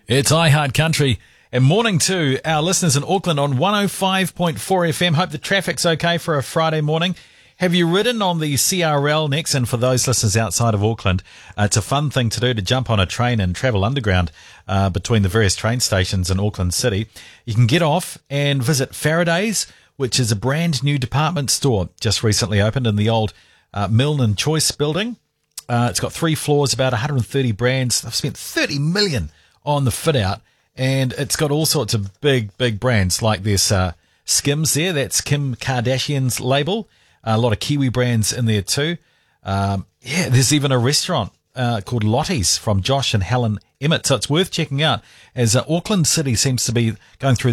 It's iHeart Country, and morning to our listeners in Auckland on 105.4 FM. Hope the traffic's okay for a Friday morning. Have you ridden on the CRL next? And for those listeners outside of Auckland, it's a fun thing to do to jump on a train and travel underground between the various train stations in Auckland City. You can get off and visit Faraday's, which is a brand new department store just recently opened in the old Milne & Choice building. It's got 3 floors, about 130 brands. They've spent $30 million on the fit out, and it's got all sorts of big brands like this Skims there. That's Kim Kardashian's label. A lot of Kiwi brands in there too. There's even a restaurant called Lottie's from Josh and Helen Emmett. So it's worth checking out as Auckland City seems to be going through